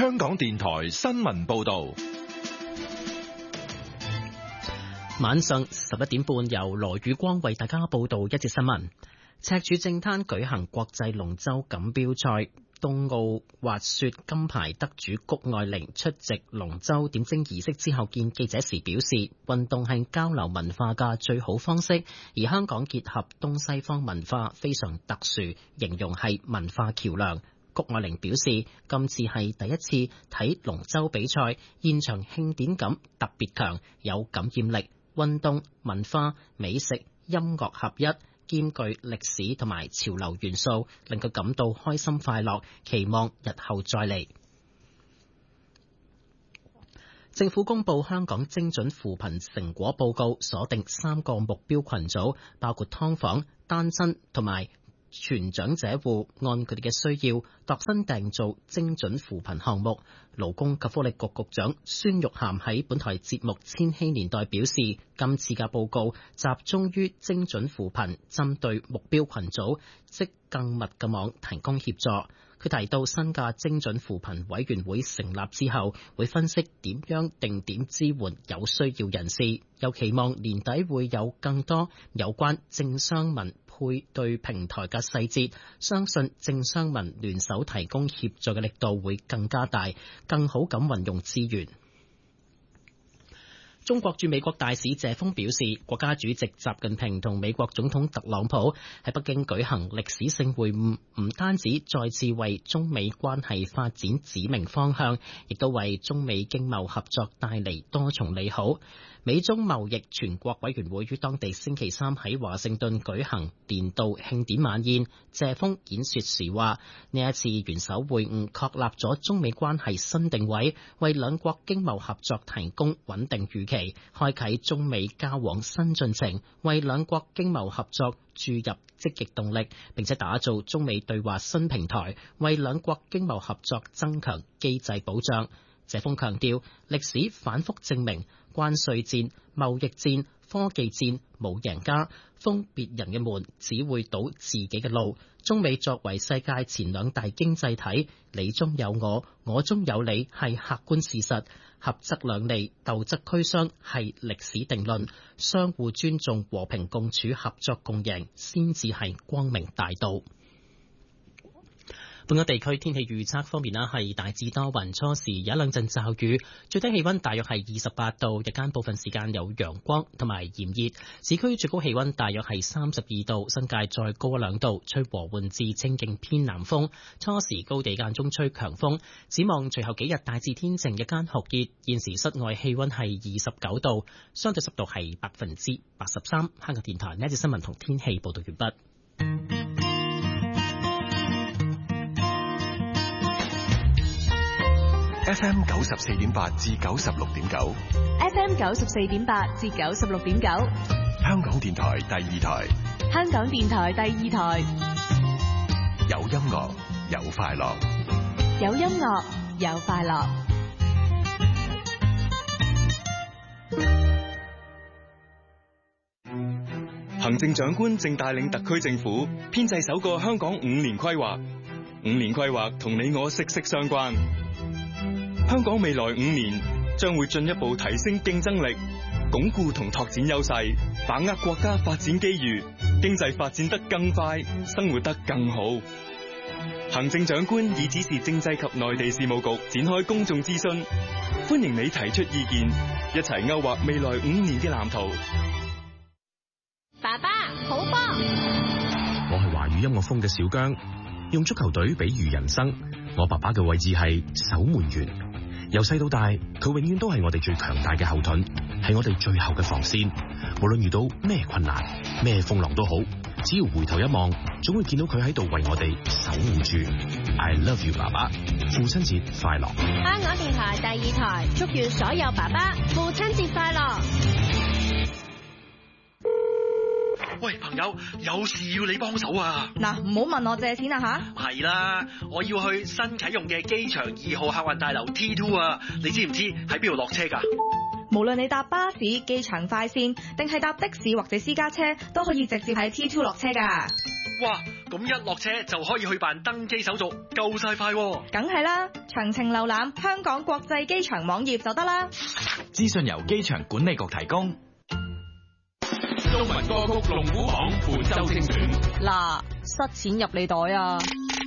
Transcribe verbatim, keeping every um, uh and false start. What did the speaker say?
香港電台新聞報道。 晚上十一點半，由羅宇光為大家報道一節新聞。赤柱正灘舉行國際龍舟錦標賽，東奧滑雪金牌得主谷愛凌出席龍舟點睛儀式之後見記者時表示，運動係交流文化嘅最好方式，而香港結合東西方文化非常特殊，形容係文化橋樑。谷愛凌表示，今次係第一次睇龍舟比賽，現場慶典感特別強，有感染力，運動、文化、美食、音樂合一，兼具歷史同埋潮流元素，令佢感到開心快樂，期望日後再嚟。政府公布香港精準扶貧成果報告，鎖定三個目標群組，包括劏房、單親同埋全長者戶，按佢哋嘅需要度身訂造精準扶貧項目。勞工及福利局局長孫玉菡喺本台節目《千禧年代》表示，今次嘅報告集中於精準扶貧，針對目標群組，即更密嘅網提供協助。佢提到新嘅精準扶貧委員會成立之後，會分析點樣定點支援有需要人士，又期望年底會有更多有關政商民配對平台嘅細節，相信政商民聯手提供協助嘅力度會更加大，更好咁運用資源。中國駐美國大使謝鋒表示，國家主席習近平同美國總統特朗普喺北京舉行歷史性會晤，唔單止再次為中美關係發展指明方向，亦都為中美經貿合作帶嚟多重利好。美中貿易全國委員會於當地星期三喺華盛頓舉行年度慶典晚宴，謝鋒演說時話：呢一次元首會晤確立咗中美關係新定位，為兩國經貿合作提供穩定預期，開啟中美交往新進程，為兩國經貿合作注入積極動力，並且打造中美對話新平台，為兩國經貿合作增強機制保障。謝鋒強調，歷史反覆證明，關稅戰、貿易戰、科技戰冇贏家，封別人嘅門只會堵自己嘅路。中美作為世界前兩大經濟體，你中有我，我中有你係客觀事實，合則兩利，鬥則俱傷係歷史定論。相互尊重、和平共處、合作共贏，先至係光明大道。本港地區天氣預測方面啦，係大致多雲，初時有一兩陣驟雨，最低氣溫大約係二十八度，日間部分時間有陽光同埋炎熱，市區最高氣溫大約係三十二度，新界再高一兩度，吹和緩至清勁偏南風，初時高地間中吹強風。展望隨後幾日大致天晴，日間酷熱，現時室外氣溫係二十九度，相對濕度係百分之八十三。香港電台呢一節新聞同天氣報道完畢。 F M 九十四點八至九十六點九 ，F M 九十四點八至九十六點九， 香港電台第二台， 香港電台第二台， 有音樂有快樂， 有音樂有快樂。 行政長官正帶領特區政府編製首個香港五年規劃，五年規劃同你我息息相關。香港未來五年將會進一步提升競爭力，鞏固同拓展優勢，把握國家發展機遇，經濟發展得更快，生活得更好。行政長官已指示政制及內地事務局展開公眾諮詢，歡迎你提出意見，一齊勾畫未來五年嘅藍圖。 爸爸，好波！ 我係華語音樂風嘅小姜，用足球隊比喻人生。我爸爸嘅位置係守門員。由細到大，佢永遠都係我哋最強大嘅後盾，係我哋最後嘅防線。無論遇到咩困難、咩風浪都好，只要回頭一望，總會見到佢喺度為我哋守護住。I love you， 爸爸，父親節快樂！ 香港電台第二台，祝願所有爸爸父親節快樂！ 喂，朋友，有事要你幫手啊！ 嗱，唔好問我借錢啊吓！ 係啦，我要去新啟用嘅機場二號客運大樓 T 二 啊！你知唔知喺邊度落車噶？ 無論你搭巴士、機場快線，定係搭的士或者私家車，都可以直接喺 T 二 落車噶。 哇， 咁一落車就可以去辦登機手續，夠晒快喎。 梗係啦，詳情瀏覽香港國際機場網頁就得啦。 資訊由機場管理局提供。中文歌曲龍虎榜本周精選。 嗱，塞錢入你袋啊！